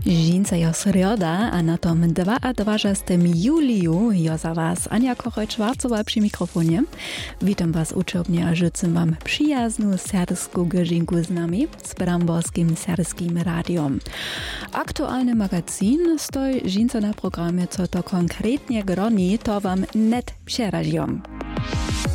Dżinca jo srioda, a na tom 22. juliu jo za was Ania Kochoj-Schwarzowa przy mikrofonie. Witam was uczobnie, a życzę wam przyjazną serbską godzinku z nami, z Bramborskim Serbskim Radiom. Aktualny magazin stoi Dżinca na programie, co to konkretnie groni, to wam net przerazią.